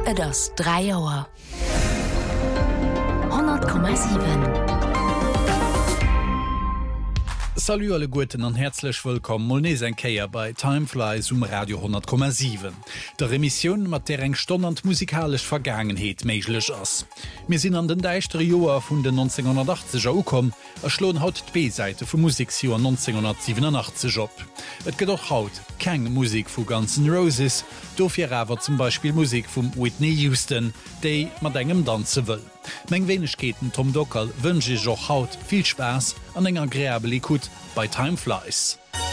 Et ass 3 Joer. 100,7. Salut alle Guten an herzlich willkommen Molnes enkeier bei Timeflies Radio 10,7. Der Remission mat der eng stonnernd musikalisch Vergangenheet meiglech ass. Mir sinn an den deichtere Joer vun den 1980er ukom, erschlohn haut d'B-Seite vu Musikjuer 1987 op. Et gët doch haut keng Musik vu Guns N' Roses, dofir awer zum Beispiel Musik vum Whitney Houston, déi mat engem danse wëll. Meng Wenigkeeten Tom Dockerl wënsche ich joch haut viel Spaß an enger Gräbelikut bei Timeflies.